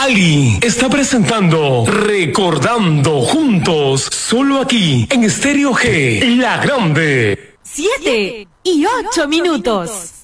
Ali está presentando Recordando Juntos, solo aquí en Estéreo G, La Grande. 7 y 8 minutos.